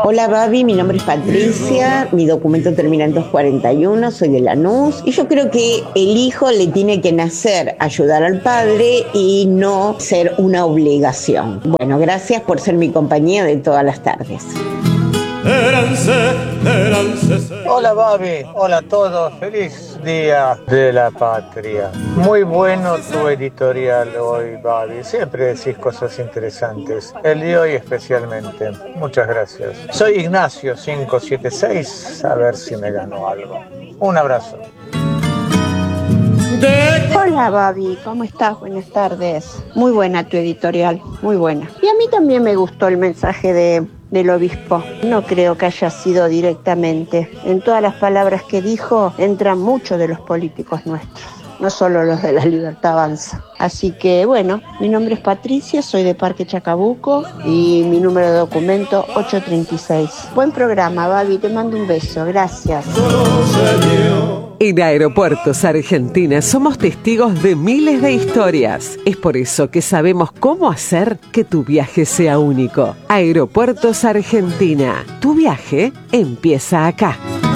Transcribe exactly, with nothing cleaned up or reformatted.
Hola Babi, mi nombre es Patricia, mi documento termina en doscientos cuarenta y uno, soy de Lanús y yo creo que el hijo le tiene que nacer ayudar al padre y no ser una obligación. Bueno, gracias por ser mi compañía de todas las tardes. Hola Babi, hola a todos, feliz día de la patria. Muy bueno tu editorial hoy, Babi, siempre decís cosas interesantes, el de hoy especialmente, muchas gracias. Soy Ignacio cinco siete seis, a ver si me gano algo. Un abrazo. Hola Babi, ¿cómo estás? Buenas tardes. Muy buena tu editorial, muy buena. Y a mí también me gustó el mensaje de, del obispo. No creo que haya sido directamente. En todas las palabras que dijo entran muchos de los políticos nuestros, no solo los de la Libertad Avanza. Así que bueno, mi nombre es Patricia, soy de Parque Chacabuco y mi número de documento ocho treinta y seis. Buen programa, Babi, te mando un beso, gracias. En Aeropuertos Argentina somos testigos de miles de historias. Es por eso que sabemos cómo hacer que tu viaje sea único. Aeropuertos Argentina, tu viaje empieza acá.